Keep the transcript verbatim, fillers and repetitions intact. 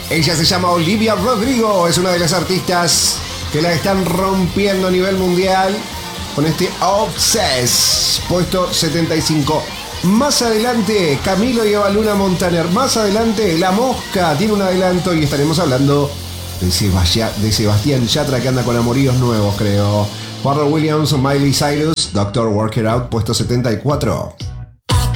Ella se llama Olivia Rodrigo, es una de las artistas que la están rompiendo a nivel mundial con este Obsessed, puesto setenta y cinco. Más adelante, Camilo y Evaluna Montaner. Más adelante, La Mosca tiene un adelanto y estaremos hablando de, Sebastia, de Sebastián Yatra, que anda con amoríos nuevos, creo. Pharrell Williams, Miley Cyrus, Doctor Work It Out, puesto setenta y cuatro.